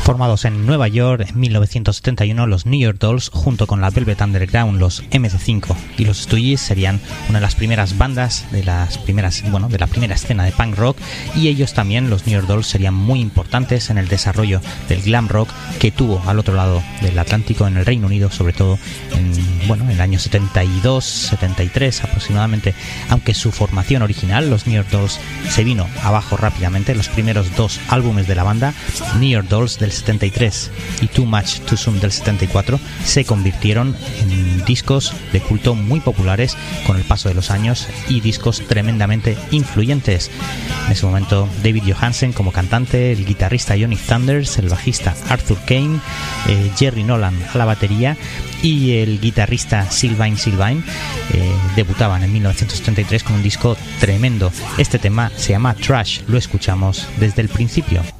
Formados en Nueva York en 1971, los New York Dolls, junto con la Velvet Underground, los MC5 y los Stooges, serían una de las primeras bandas de la primera escena de punk rock, y ellos también, los New York Dolls, serían muy importantes en el desarrollo del glam rock que tuvo al otro lado del Atlántico, en el Reino Unido, sobre todo en el año 72, 73 aproximadamente, aunque su formación original, los New York Dolls, se vino abajo rápidamente. Los primeros dos álbumes de la banda, New York Dolls del 73 y Too Much Too Soon del 74, se convirtieron en discos de culto muy populares con el paso de los años y discos tremendamente influyentes. En ese momento, David Johansen como cantante, el guitarrista Johnny Thunders, el bajista Arthur Kane, Jerry Nolan a la batería y el guitarrista Sylvain debutaban en 1973 con un disco tremendo. Este tema se llama Trash, lo escuchamos desde el principio.